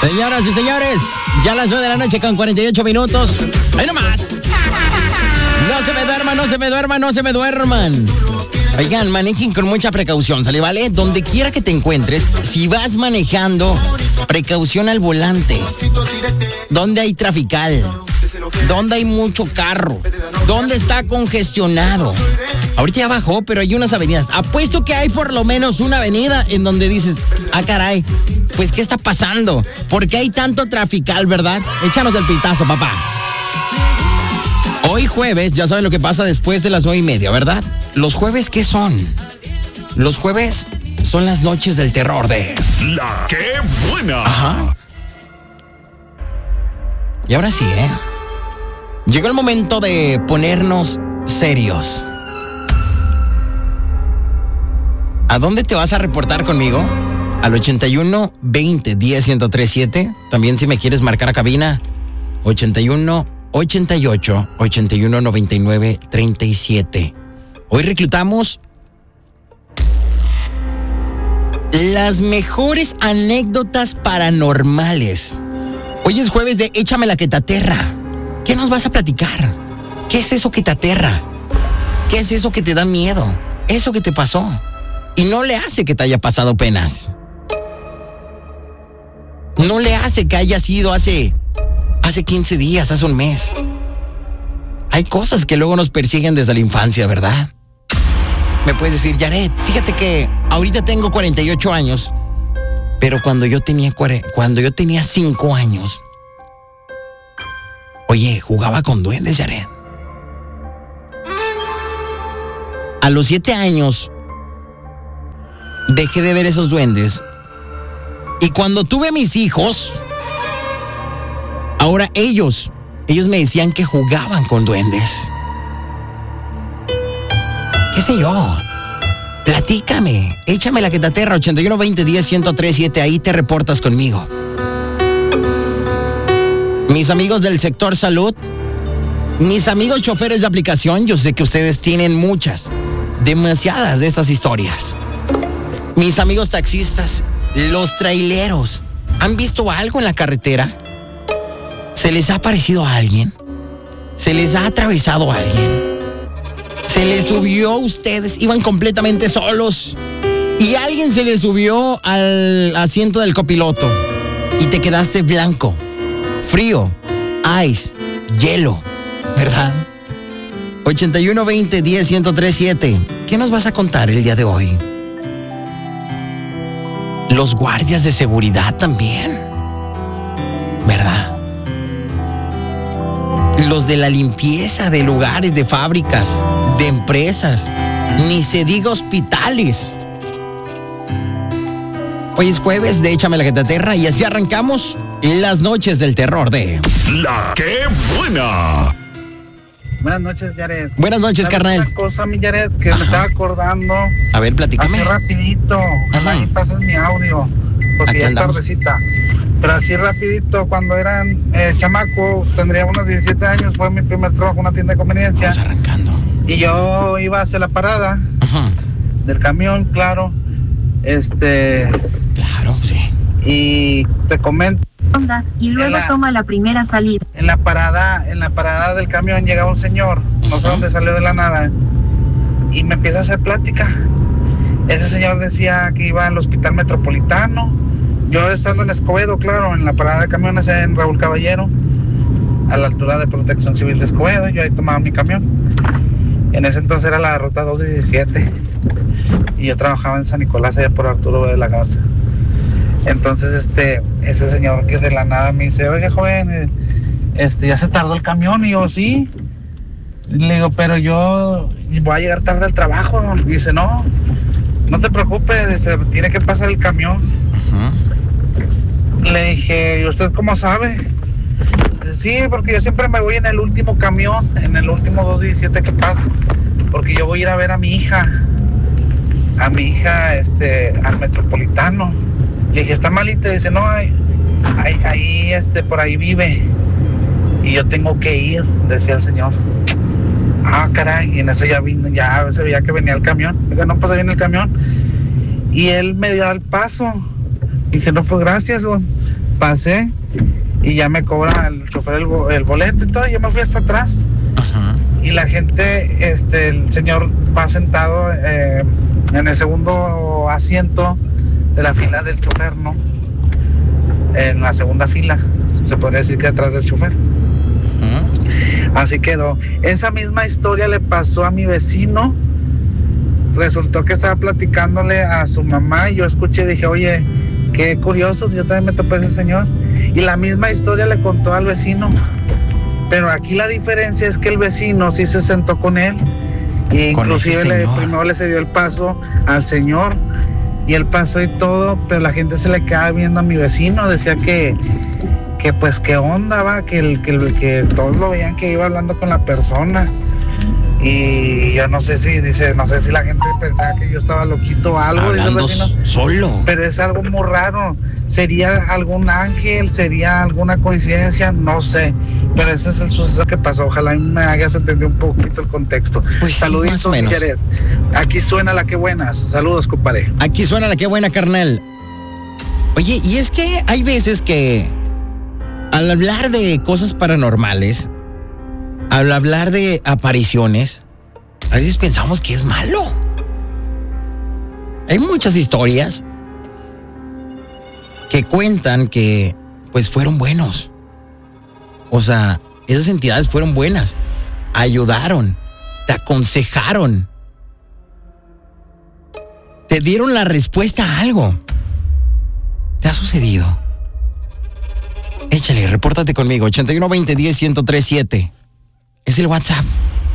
Señoras y señores, ya las 9 de la noche con 48 minutos. ¡Ahí nomás! No se me duerman, no se me duerman, no se me duerman. Oigan, manejen con mucha precaución, ¿sale, vale? Donde quiera que te encuentres, si vas manejando, precaución al volante. ¿Dónde hay trafical? ¿Dónde hay mucho carro? ¿Dónde está congestionado? Ahorita ya bajó, pero hay unas avenidas. Apuesto que hay por lo menos una avenida en donde dices, ah, caray, pues, ¿qué está pasando? ¿Por qué hay tanto trafical, verdad? Échanos el pitazo, papá. Hoy jueves, ya saben lo que pasa después de las 9:30, ¿verdad? ¿Los jueves qué son? Los jueves son las noches del terror de... ¡La qué buena! Ajá. Y ahora sí, llegó el momento de ponernos serios. ¿A dónde te vas a reportar conmigo? Al 81 20 10 1037. También si me quieres marcar a cabina, 81 88 81 99 37. Hoy reclutamos las mejores anécdotas paranormales. Hoy es jueves de Échame la que te aterra. ¿Qué nos vas a platicar? ¿Qué es eso que te aterra? ¿Qué es eso que te da miedo? Eso que te pasó. Y no le hace que te haya pasado penas. No le hace que haya sido hace 15 días, hace un mes. Hay cosas que luego nos persiguen desde la infancia, ¿verdad? Me puedes decir, Jared, fíjate que ahorita tengo 48 años, pero cuando yo tenía 5 años, oye, jugaba con duendes, Jared. A los 7 años, dejé de ver esos duendes. Y cuando tuve a mis hijos, ahora ellos me decían que jugaban con duendes. ¿Qué sé yo? Platícame, échame la que te aterra, 81 20 10 1037, ahí te reportas conmigo. Mis amigos del sector salud, mis amigos choferes de aplicación, yo sé que ustedes tienen demasiadas de estas historias. Mis amigos taxistas, los traileros, ¿han visto algo en la carretera? ¿Se les ha aparecido a alguien? ¿Se les ha atravesado a alguien? ¿Se les subió a ustedes? ¿Iban completamente solos? Y alguien se les subió al asiento del copiloto y te quedaste blanco, frío, ice, hielo, ¿verdad? 81 20 10 1037. ¿Qué nos vas a contar el día de hoy? Los guardias de seguridad también, ¿verdad? Los de la limpieza de lugares, de fábricas, de empresas, ni se diga hospitales. Hoy es jueves de Échame la que te aterra y así arrancamos las noches del terror de... ¡La qué buena! Buenas noches, Jared. Buenas noches, carnal. Una cosa, mi Jared, que me estaba acordando. A ver, platícame. Así rapidito. Ojalá que pases mi audio, porque Aquí ya es andamos. tardecita. Pero así rapidito, cuando eran chamaco, tendría unos 17 años, fue mi primer trabajo en una tienda de conveniencia. Vamos arrancando. Y yo iba hacia la parada del camión, claro. Claro, sí. Y te comento. Y luego toma la primera salida. En la parada del camión llegaba un señor, no sé dónde salió de la nada, y me empieza a hacer plática. Ese señor decía que iba al hospital metropolitano. Yo estando en Escobedo, claro, en la parada de camiones en Raúl Caballero, a la altura de Protección Civil de Escobedo, yo ahí tomaba mi camión. En ese entonces era la ruta 217 y yo trabajaba en San Nicolás, allá por Arturo de la Garza. Entonces ese señor que de la nada me dice, oye, joven, ya se tardó el camión. Y yo, sí. Le digo, pero yo voy a llegar tarde al trabajo. Dice, no te preocupes, dice, tiene que pasar el camión. Le dije, ¿y usted cómo sabe? Dice, sí, porque yo siempre me voy en el último camión, en el último 217 que pasa, porque yo voy a ir a ver a mi hija, al metropolitano. Le dije, ¿está malita? Dice, no, ahí, por ahí vive. Y yo tengo que ir, decía el señor. Ah, caray, y en eso ya se veía que venía el camión. Digo, no, pues ahí viene el camión. Y él me dio el paso. Dije, no, pues gracias, don. Pasé y ya me cobra el chofer el boleto y todo, yo me fui hasta atrás. Ajá. Y la gente, el señor va sentado en el segundo asiento de la fila del chofer, ¿no? En la segunda fila, se podría decir que atrás del chofer. Así quedó. Esa misma historia le pasó a mi vecino. Resultó que estaba platicándole a su mamá y yo escuché y dije, oye, qué curioso, yo también me topé a ese señor. Y la misma historia le contó al vecino. Pero aquí la diferencia es que el vecino sí se sentó con él. E inclusive primero le cedió el paso al señor. Y él pasó y todo, pero la gente se le quedaba viendo a mi vecino. Decía que pues qué onda, va, que todos lo veían que iba hablando con la persona. Y yo no sé si la gente pensaba que yo estaba loquito o algo. Hablando solo. Pero es algo muy raro. ¿Sería algún ángel? ¿Sería alguna coincidencia? No sé. Pero ese es el suceso que pasó. Ojalá me hagas entender un poquito el contexto. Pues saluditos, sí, Jared. Aquí suena la que buenas. Saludos, compadre. Aquí suena la que buena, carnal. Oye, y es que hay veces que al hablar de cosas paranormales, al hablar de apariciones, a veces pensamos que es malo. Hay muchas historias que cuentan que pues fueron buenos. O sea, esas entidades fueron buenas, ayudaron, te aconsejaron, te dieron la respuesta a algo. ¿Te ha sucedido? Échale, repórtate conmigo, 8120101037. Es el WhatsApp.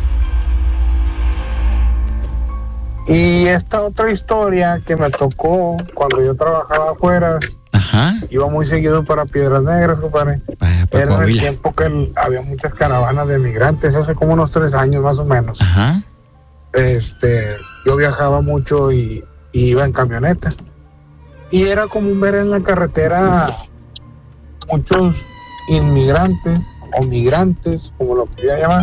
Y esta otra historia que me tocó cuando yo trabajaba afuera. Ajá. Iba muy seguido para Piedras Negras, compadre. Era en el tiempo que había muchas caravanas de migrantes, hace como unos 3 años más o menos. Ajá. Yo viajaba mucho y iba en camioneta. Y era común ver en la carretera muchos inmigrantes o migrantes, como lo quería llamar,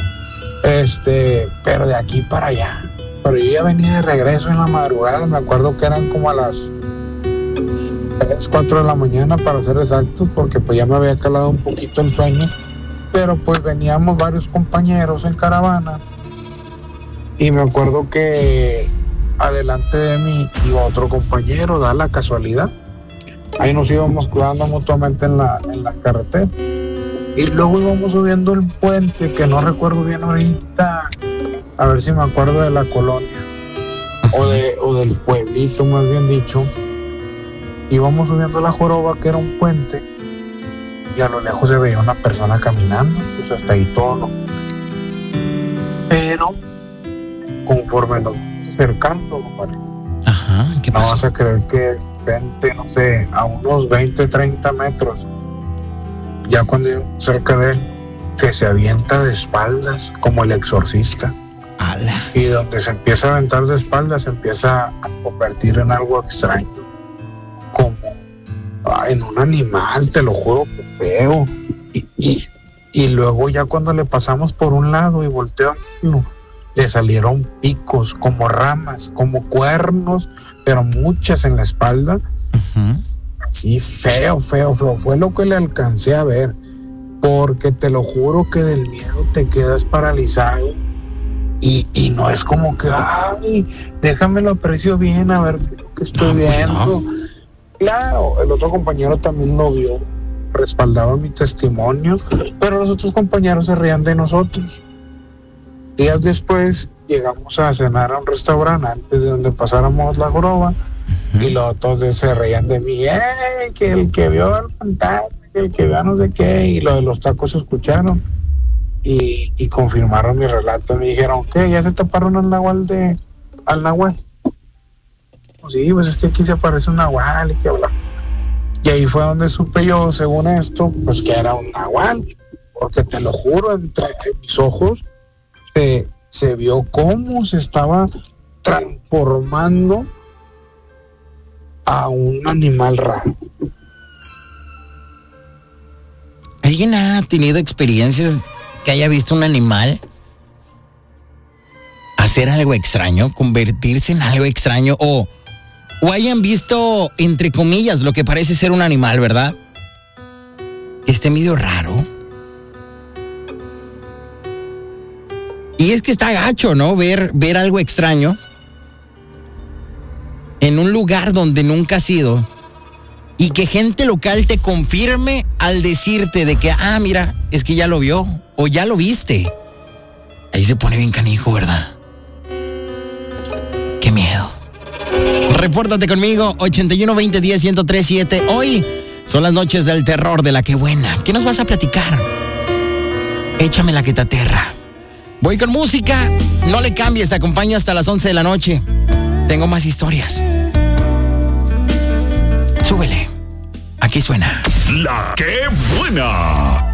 pero de aquí para allá. Pero yo ya venía de regreso en la madrugada, me acuerdo que eran como a las 3, 4 de la mañana para ser exactos, porque pues ya me había calado un poquito el sueño, pero pues veníamos varios compañeros en caravana y me acuerdo que adelante de mí iba otro compañero, da la casualidad. Ahí nos íbamos cuidando mutuamente en la carretera. Y luego íbamos subiendo el puente, que no recuerdo bien ahorita, a ver si me acuerdo de la colonia, o del pueblito, más bien dicho. Íbamos subiendo la Joroba, que era un puente, y a lo lejos se veía una persona caminando, pues hasta ahí todo, ¿no? Pero, conforme nos acercando, compadre, ajá, ¿qué pasó? No vas a creer que 20, no sé, a unos 20, 30 metros, ya cuando llegamos cerca de él, que se avienta de espaldas, como el exorcista. ¡Hala! Y donde se empieza a aventar de espaldas, se empieza a convertir en algo extraño, como en un animal, te lo juro, que feo. Y luego ya cuando le pasamos por un lado y volteo a verlo, le salieron picos, como ramas, como cuernos, pero muchas en la espalda. Uh-huh. Así feo. Fue lo que le alcancé a ver, porque te lo juro que del miedo te quedas paralizado y no es como que, ay, déjame lo aprecio bien a ver lo que estoy viendo. Pues no. Claro, el otro compañero también lo vio, respaldaba mi testimonio, pero los otros compañeros se reían de nosotros. Días después llegamos a cenar a un restaurante antes de donde pasáramos la Joroba. Y los otros se reían de mí, que el que vio al fantasma, que el que vio no sé qué, y lo de los tacos escucharon y confirmaron mi relato. Me dijeron, ¿qué? ¿Ya se taparon al nahual? Pues sí, pues es que aquí se aparece un nahual y que habla. Y ahí fue donde supe yo, según esto, pues que era un nahual, porque te lo juro, entre mis ojos se vio cómo se estaba transformando a un animal raro. ¿Alguien ha tenido experiencias que haya visto un animal hacer algo extraño, convertirse en algo extraño o hayan visto, entre comillas, lo que parece ser un animal, ¿verdad? esté medio raro. Y es que está gacho, ¿no? Ver algo extraño en un lugar donde nunca has ido y que gente local te confirme al decirte de que, mira, es que ya lo vio o ya lo viste. Ahí se pone bien canijo, ¿verdad? Qué miedo. Repórtate conmigo, 81-20-10-1037. Hoy son las noches del terror de La Que Buena. ¿Qué nos vas a platicar? Échame la que te aterra. Voy con música, no le cambies, te acompaño hasta las 11 de la noche. Tengo más historias. Súbele, aquí suena La Que Buena.